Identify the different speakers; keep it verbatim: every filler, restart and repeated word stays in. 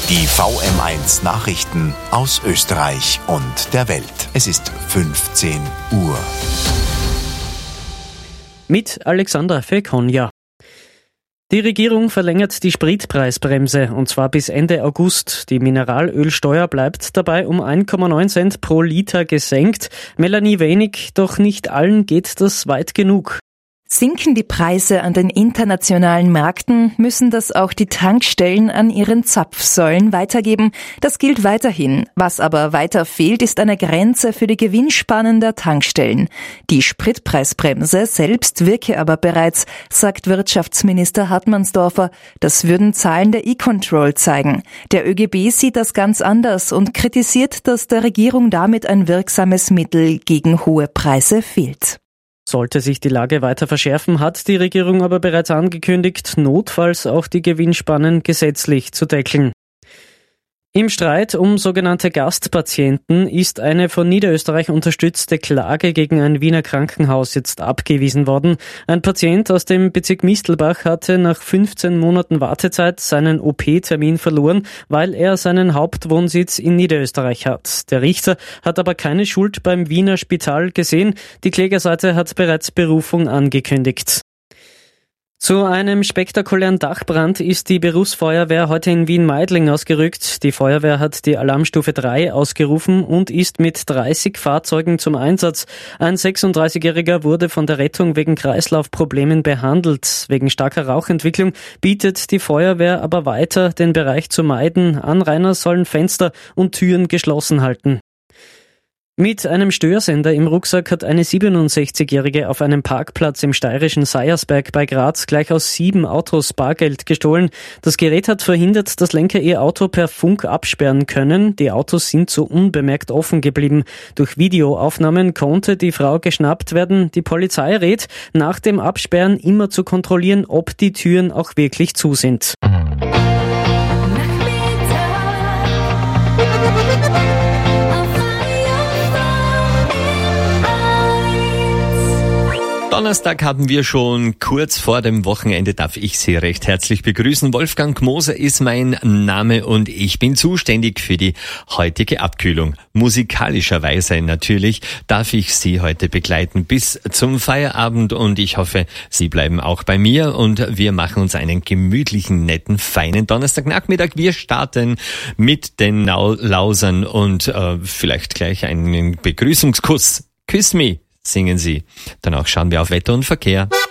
Speaker 1: Die V M eins Nachrichten aus Österreich und der Welt. Es ist fünfzehn Uhr.
Speaker 2: Mit Alexandra Fekonja. Die Regierung verlängert die Spritpreisbremse, und zwar bis Ende August. Die Mineralölsteuer bleibt dabei um eins Komma neun Cent pro Liter gesenkt. Melanie Wenig, doch nicht allen geht das weit genug.
Speaker 3: Sinken die Preise an den internationalen Märkten, müssen das auch die Tankstellen an ihren Zapfsäulen weitergeben. Das gilt weiterhin. Was aber weiter fehlt, ist eine Grenze für die Gewinnspannen der Tankstellen. Die Spritpreisbremse selbst wirke aber bereits, sagt Wirtschaftsminister Hartmannsdorfer. Das würden Zahlen der E-Control zeigen. Der ÖGB sieht das ganz anders und kritisiert, dass der Regierung damit ein wirksames Mittel gegen hohe Preise fehlt.
Speaker 2: Sollte sich die Lage weiter verschärfen, hat die Regierung aber bereits angekündigt, notfalls auch die Gewinnspannen gesetzlich zu deckeln. Im Streit um sogenannte Gastpatienten ist eine von Niederösterreich unterstützte Klage gegen ein Wiener Krankenhaus jetzt abgewiesen worden. Ein Patient aus dem Bezirk Mistelbach hatte nach fünfzehn Monaten Wartezeit seinen O P-Termin verloren, weil er seinen Hauptwohnsitz in Niederösterreich hat. Der Richter hat aber keine Schuld beim Wiener Spital gesehen. Die Klägerseite hat bereits Berufung angekündigt. Zu einem spektakulären Dachbrand ist die Berufsfeuerwehr heute in Wien-Meidling ausgerückt. Die Feuerwehr hat die Alarmstufe drei ausgerufen und ist mit dreißig Fahrzeugen zum Einsatz. Ein sechsunddreißigjähriger wurde von der Rettung wegen Kreislaufproblemen behandelt. Wegen starker Rauchentwicklung bietet die Feuerwehr aber weiter, den Bereich zu meiden. Anrainer sollen Fenster und Türen geschlossen halten. Mit einem Störsender im Rucksack hat eine siebenundsechzigjährige auf einem Parkplatz im steirischen Seiersberg bei Graz gleich aus sieben Autos Bargeld gestohlen. Das Gerät hat verhindert, dass Lenker ihr Auto per Funk absperren können. Die Autos sind so unbemerkt offen geblieben. Durch Videoaufnahmen konnte die Frau geschnappt werden. Die Polizei rät, nach dem Absperren immer zu kontrollieren, ob die Türen auch wirklich zu sind.
Speaker 4: Donnerstag haben wir schon. Kurz vor dem Wochenende darf ich Sie recht herzlich begrüßen. Wolfgang Moser ist mein Name und ich bin zuständig für die heutige Abkühlung. Musikalischerweise natürlich darf ich Sie heute begleiten bis zum Feierabend und ich hoffe, Sie bleiben auch bei mir und wir machen uns einen gemütlichen, netten, feinen Donnerstagnachmittag. Wir starten mit den Lausern und äh, vielleicht gleich einen Begrüßungskuss. Küss me, singen Sie. Danach schauen wir auf Wetter und Verkehr.